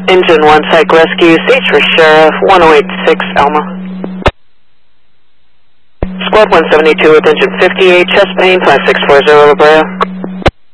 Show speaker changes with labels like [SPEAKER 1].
[SPEAKER 1] Engine 1 Psych Rescue, stage for Sheriff, 1086 Alma. Squad 172 with engine 58, chest pain, 5640 La Brea.